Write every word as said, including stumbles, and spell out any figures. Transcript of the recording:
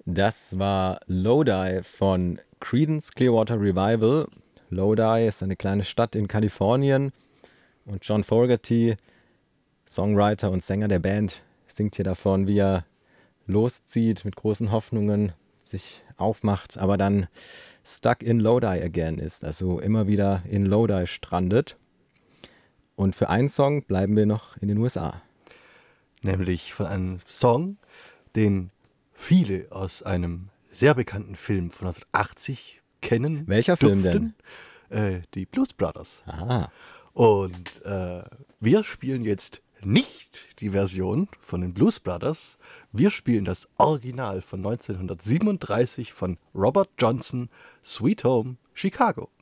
Das war Lodi von Creedence Clearwater Revival. Lodi ist eine kleine Stadt in Kalifornien und John Fogerty, Songwriter und Sänger der Band, singt hier davon, wie er loszieht mit großen Hoffnungen, sich aufmacht, aber dann stuck in Lodi again ist, also immer wieder in Lodi strandet. Und für einen Song bleiben wir noch in den U S A. Nämlich von einem Song, den viele aus einem sehr bekannten Film von neunzehnhundertachtzig kennen. Welcher Film durften. denn? Äh, die Blues Brothers. Ah. Und äh, wir spielen jetzt nicht die Version von den Blues Brothers. Wir spielen das Original von neunzehnhundertsiebenunddreißig von Robert Johnson, Sweet Home, Chicago.